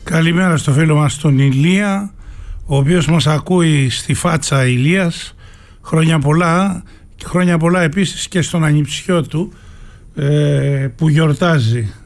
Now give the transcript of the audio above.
Καλημέρα στο φίλο μας τον Ηλία, ο οποίος μας ακούει στη Φάτσα Ηλίας. Χρόνια πολλά επίσης και στον ανιψιό του που γιορτάζει